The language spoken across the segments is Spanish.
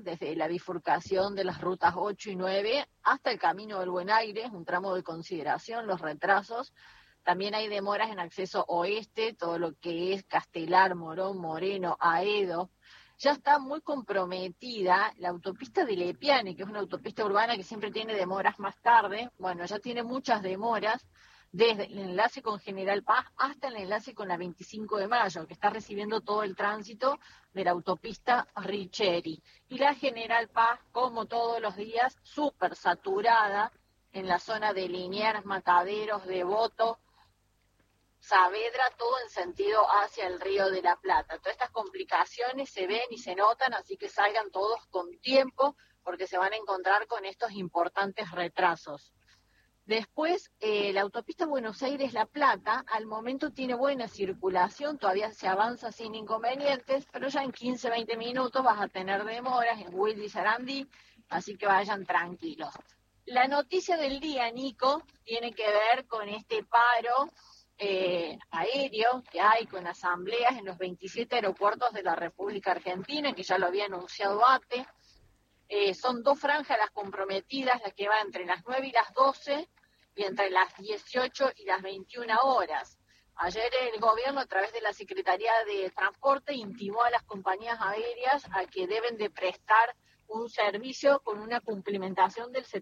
desde la bifurcación de las rutas 8 y 9 hasta el Camino del Buen Aire, un tramo de consideración, los retrasos. También hay demoras en acceso oeste, todo lo que es Castelar, Morón, Moreno, Aedo. Ya está muy comprometida la autopista de Lepiane, que es una autopista urbana que siempre tiene demoras más tarde. Bueno, ya tiene muchas demoras, desde el enlace con General Paz hasta el enlace con la 25 de Mayo, que está recibiendo todo el tránsito de la autopista Richeri. Y la General Paz, como todos los días, súper saturada en la zona de Liniers, Mataderos, Devoto, Saavedra, todo en sentido hacia el Río de la Plata. Todas estas complicaciones se ven y se notan, así que salgan todos con tiempo, porque se van a encontrar con estos importantes retrasos. Después, la autopista Buenos Aires-La Plata, al momento tiene buena circulación, todavía se avanza sin inconvenientes, pero ya en 15, 20 minutos vas a tener demoras en Wilde y Sarandí, así que vayan tranquilos. La noticia del día, Nico, tiene que ver con este paro aéreo que hay con asambleas en los 27 aeropuertos de la República Argentina, que ya lo había anunciado ATE. Son dos franjas las comprometidas, las que va entre las 9 y las 12 y entre las 18 y las 21 horas. Ayer el gobierno, a través de la Secretaría de Transporte, intimó a las compañías aéreas a que deben de prestar un servicio con una cumplimentación del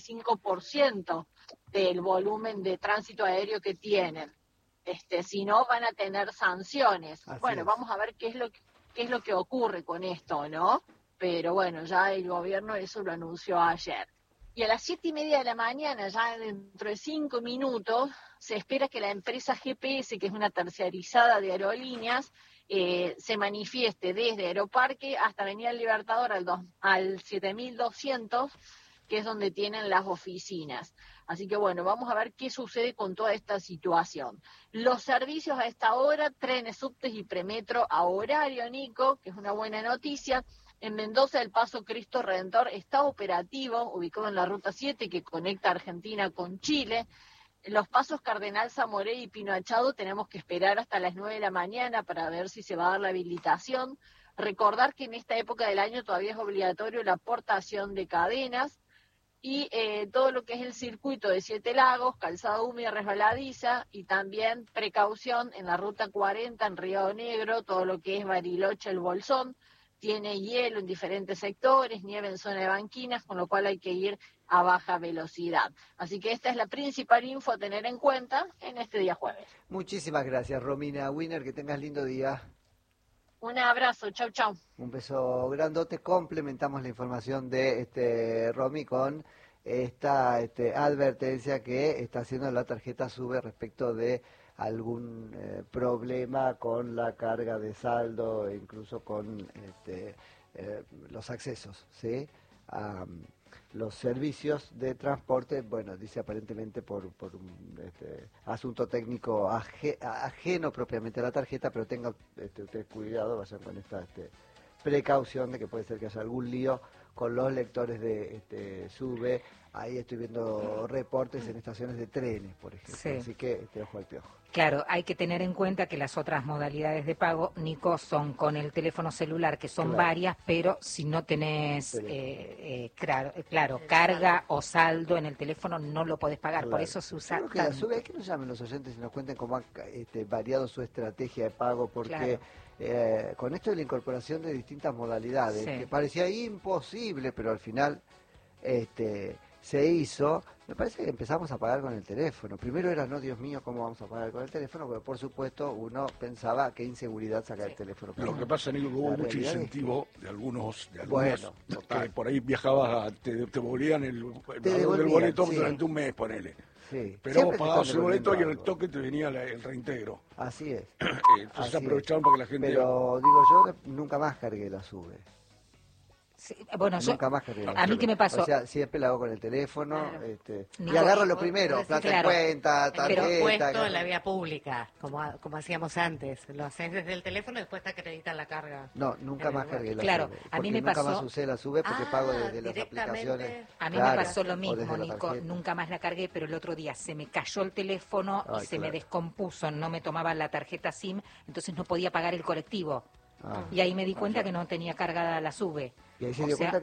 75% del volumen de tránsito aéreo que tienen. Si no, van a tener sanciones. Bueno, vamos a ver qué es lo que ocurre con esto, ¿no? Pero bueno, ya el gobierno eso lo anunció ayer. Y a las 7:30 de la mañana, ya dentro de 5 minutos, se espera que la empresa GPS, que es una terciarizada de aerolíneas, se manifieste desde Aeroparque hasta Avenida Libertador al 7200, que es donde tienen las oficinas. Así que bueno, vamos a ver qué sucede con toda esta situación. Los servicios a esta hora, trenes, subtes y premetro a horario, Nico, que es una buena noticia. En Mendoza, el Paso Cristo Redentor está operativo, ubicado en la Ruta 7, que conecta Argentina con Chile. Los pasos Cardenal Zamoré y Pino Achado tenemos que esperar hasta las 9 de la mañana para ver si se va a dar la habilitación. Recordar que en esta época del año todavía es obligatorio la portación de cadenas. Y todo lo que es el circuito de Siete Lagos, calzada húmeda resbaladiza, y también precaución en la ruta 40 en Río Negro, todo lo que es Bariloche, el Bolsón, tiene hielo en diferentes sectores, nieve en zona de banquinas, con lo cual hay que ir a baja velocidad. Así que esta es la principal info a tener en cuenta en este día jueves. Muchísimas gracias, Romina Wiener, que tengas lindo día. Un abrazo, chau, chau. Un beso grandote. Complementamos la información de Romy con esta advertencia que está haciendo la tarjeta SUBE respecto de algún problema con la carga de saldo e incluso con los accesos, ¿sí? A los servicios de transporte. Bueno, dice aparentemente por un asunto técnico ajeno propiamente a la tarjeta, pero tenga usted cuidado, vayan con esta precaución de que puede ser que haya algún lío con los lectores de SUBE. Ahí estoy viendo reportes en estaciones de trenes, por ejemplo, sí. Así que ojo al piojo. Claro, hay que tener en cuenta que las otras modalidades de pago, Nico, son con el teléfono celular, que son varias, pero si no tenés, claro, carga o saldo en el teléfono, no lo podés pagar, por eso se usa que la SUBE, hay que nos llamen los oyentes y nos cuenten cómo ha variado su estrategia de pago, porque con esto de la incorporación de distintas modalidades, que parecía imposible, pero al final se hizo. Me parece que empezamos a pagar con el teléfono. Primero era, no, Dios mío, ¿cómo vamos a pagar con el teléfono? Pero por supuesto uno pensaba qué inseguridad sacar el teléfono. Lo que pasa, Nico, que hubo mucho incentivo de algunos que por ahí viajabas, te devolvían el valor del boleto durante un mes, ponele. Sí. Pero vos pagabas el boleto y en el toque te venía el reintegro. Así es. Entonces aprovecharon para que la gente... Pero digo, yo nunca más cargué la SUBE. Sí, bueno, nunca más cargué. A mí, ¿qué me pasó? O sea, siempre lo hago con el teléfono, y agarro lo primero, plata en cuenta, tarjeta. Pero puesto en la vía pública, como hacíamos antes. Lo haces desde el teléfono y después te acreditan la carga. No, nunca más cargué la SUBE. Claro, a mí me pasó... Nunca más usé la SUBE porque pago desde las aplicaciones. A mí me pasó lo mismo, Nico, nunca más la cargué, pero el otro día se me cayó el teléfono y se me descompuso, no me tomaba la tarjeta SIM, entonces no podía pagar el colectivo. Y ahí me di cuenta que no tenía cargada la SUBE. Y ahí se dio cuenta